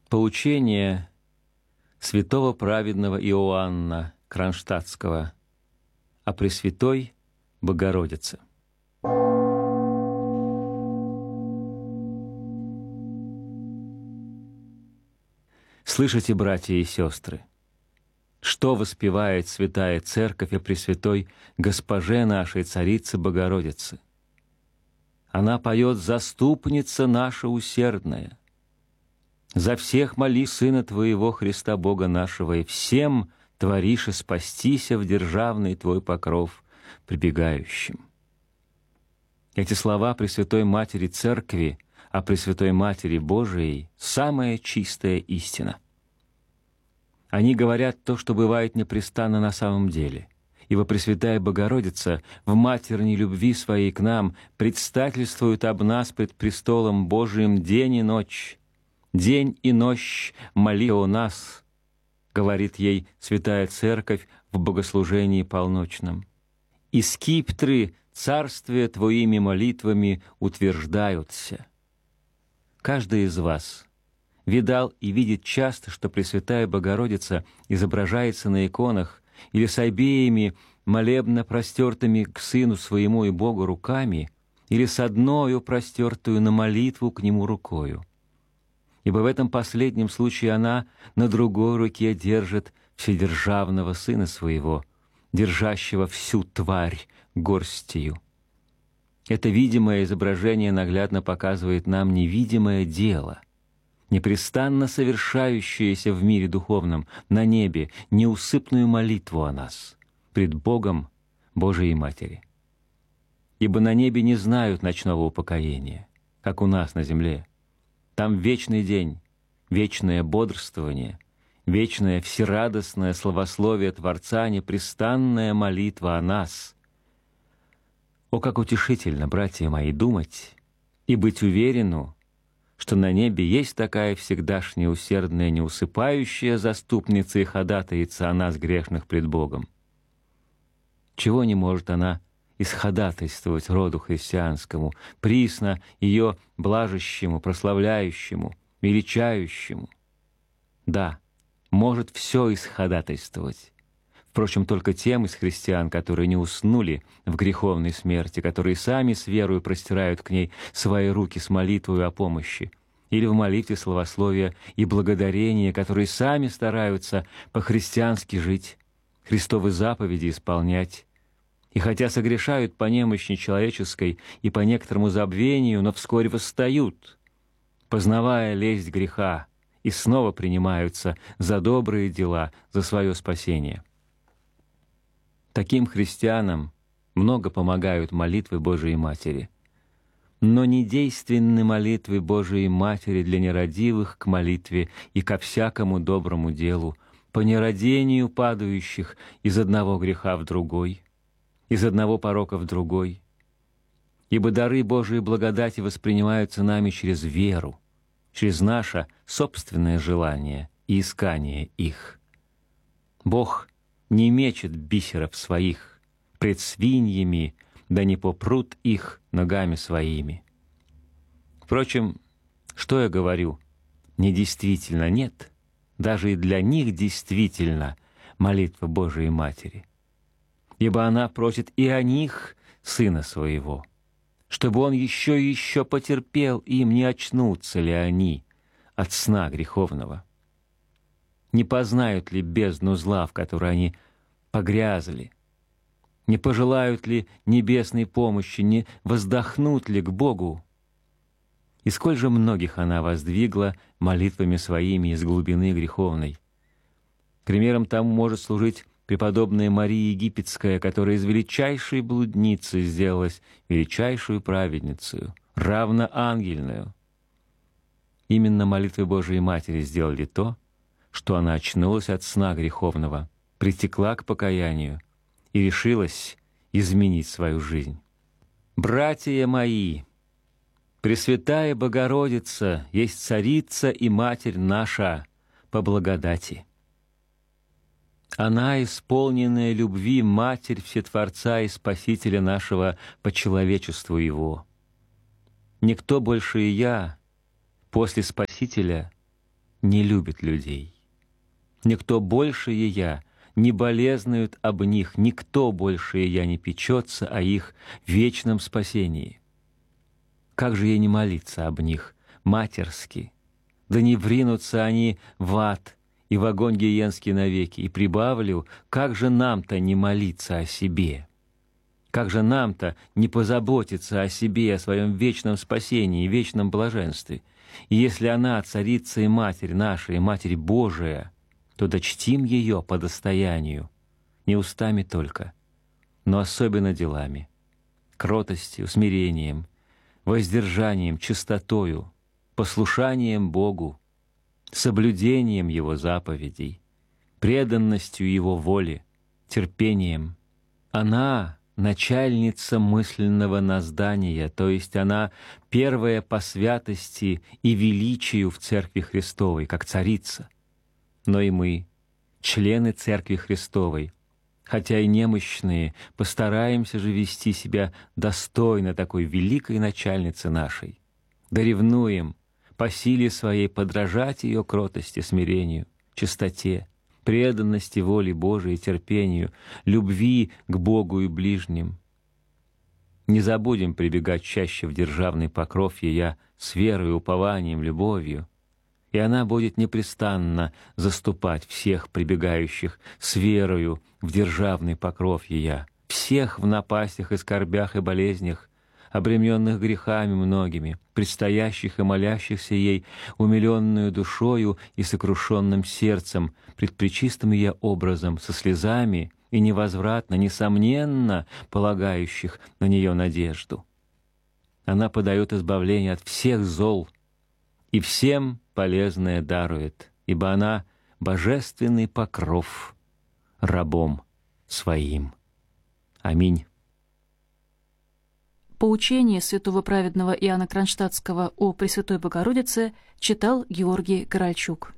Поучение святого праведного Иоанна Кронштадтского о Пресвятой Богородице. Слышите, братья и сестры, что воспевает Святая Церковь о Пресвятой Госпоже нашей Царице Богородице? Она поет: «Заступница наша усердная, за всех моли Сына Твоего, Христа Бога нашего, и всем творишь и спастися в державный Твой покров прибегающим». Эти слова Пресвятой Матери Церкви о Пресвятой Матери Божией — самая чистая истина. Они говорят то, что бывает непрестанно на самом деле, ибо Пресвятая Богородица в матерней любви своей к нам предстательствует об нас пред престолом Божиим день и ночь. «День и ночь моли о нас», — говорит ей Святая Церковь в богослужении полночном. «И скиптры царствия Твоими молитвами утверждаются». Каждый из вас видал и видит часто, что Пресвятая Богородица изображается на иконах или с обеими молебно простертыми к Сыну Своему и Богу руками, или с одною простертую на молитву к Нему рукою. Ибо в этом последнем случае она на другой руке держит вседержавного Сына Своего, держащего всю тварь горстью. Это видимое изображение наглядно показывает нам невидимое дело, непрестанно совершающееся в мире духовном, на небе, неусыпную молитву о нас пред Богом Божией Матери. Ибо на небе не знают ночного упокоения, как у нас на земле. Там вечный день, вечное бодрствование, вечное всерадостное славословие Творца, непрестанная молитва о нас. О, как утешительно, братья мои, думать и быть уверену, что на небе есть такая всегдашняя усердная, неусыпающая заступница и ходатайца о нас, грешных, пред Богом. Чего не может она исходатайствовать роду христианскому, присно ее блажащему, прославляющему, величающему? Да, может все исходатайствовать. Впрочем, только тем из христиан, которые не уснули в греховной смерти, которые сами с верою простирают к ней свои руки с молитвою о помощи, или в молитве славословия и благодарения, которые сами стараются по-христиански жить, Христовы заповеди исполнять, и хотя согрешают по немощи человеческой и по некоторому забвению, но вскоре восстают, познавая лесть греха, и снова принимаются за добрые дела, за свое спасение. Таким христианам много помогают молитвы Божией Матери. Но не действенны молитвы Божией Матери для нерадивых к молитве и ко всякому доброму делу, по нерадению падающих из одного греха в другой, из одного порока в другой. Ибо дары Божией благодати воспринимаются нами через веру, через наше собственное желание и искание их. Бог не мечет бисеров своих пред свиньями, да не попрут их ногами своими. Впрочем, что я говорю? Недействительно нет, даже и для них действительно молитва Божией Матери. Ибо она просит и о них Сына Своего, чтобы Он еще и еще потерпел им, не очнутся ли они от сна греховного. Не познают ли бездну зла, в которой они погрязли? Не пожелают ли небесной помощи, не воздохнут ли к Богу? И сколь же многих она воздвигла молитвами своими из глубины греховной. Примером тому может служить преподобная Мария Египетская, которая из величайшей блудницы сделалась величайшую праведницею, равноангельную. Именно молитвы Божией Матери сделали то, что она очнулась от сна греховного, притекла к покаянию и решилась изменить свою жизнь. Братья мои, Пресвятая Богородица есть Царица и Матерь наша по благодати. Она, исполненная любви, Матерь Всетворца и Спасителя нашего по человечеству Его. Никто больше и я, после Спасителя, не любит людей. Никто больше ея не болезнует об них, никто больше ея не печется о их вечном спасении. Как же ей не молиться об них матерски? Да не вринутся они в ад и в огонь гиенский навеки. И прибавлю, как же нам-то не молиться о себе? Как же нам-то не позаботиться о себе, о своем вечном спасении и вечном блаженстве? И если она, Царица и Матерь наша, и Матерь Божия, то дочтим ее по достоянию, не устами только, но особенно делами, кротостью, смирением, воздержанием, чистотою, послушанием Богу, соблюдением Его заповедей, преданностью Его воле, терпением. Она — начальница мысленного наздания, то есть она первая по святости и величию в Церкви Христовой, как царица. Но и мы, члены Церкви Христовой, хотя и немощные, постараемся же вести себя достойно такой великой начальницы нашей. Да ревнуем по силе своей подражать ее кротости, смирению, чистоте, преданности воле Божией, терпению, любви к Богу и ближним. Не забудем прибегать чаще в державный покров ея с верой, упованием, любовью, и она будет непрестанно заступать всех прибегающих с верою в державный покров ея, всех в напастях и скорбях и болезнях, обремененных грехами многими, предстоящих и молящихся ей умиленную душою и сокрушенным сердцем, пред пречистым ее образом, со слезами и невозвратно, несомненно полагающих на нее надежду. Она подает избавление от всех зол и всем полезное дарует, ибо она божественный покров рабом своим. Аминь. Поучение святого праведного Иоанна Кронштадтского о Пресвятой Богородице читал Георгий Корольчук.